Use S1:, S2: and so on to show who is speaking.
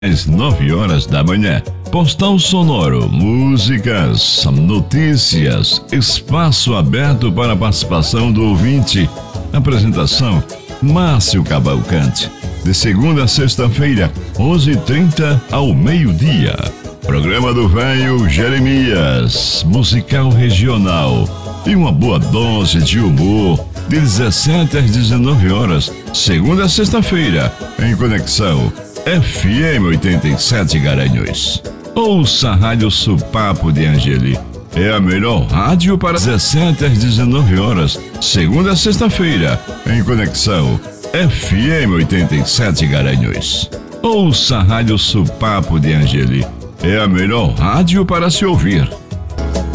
S1: às 9 horas da manhã. Postal sonoro, músicas, notícias, espaço aberto para a participação do ouvinte. Apresentação, Márcio Cavalcante. De segunda a sexta-feira, 11h30 ao meio-dia. Programa do Velho Jeremias, musical regional. E uma boa dose de humor, de 17 às 19 horas, segunda a sexta-feira, em conexão FM 87 Garanhuns. Ouça a Rádio Supapo de Angeli. É a melhor rádio para 17 às 19 horas, segunda a sexta-feira, em conexão FM 87 Garanhuns. Ouça a Rádio Supapo de Angeli. É a melhor rádio para se ouvir.